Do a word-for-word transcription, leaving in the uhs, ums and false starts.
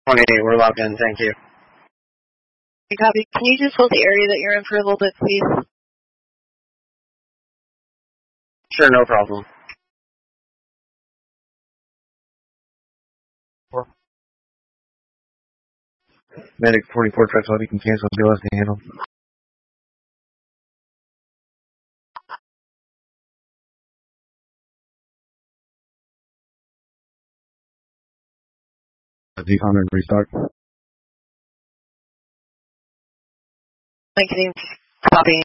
twenty-eight, we're logged in, thank you. Okay, copy. Can you just hold the area that you're in for a little bit, please? Sure, no problem. Four. Medic forty-four, try to you can cancel B L S to handle. Decon and restart. Thank you. Copy.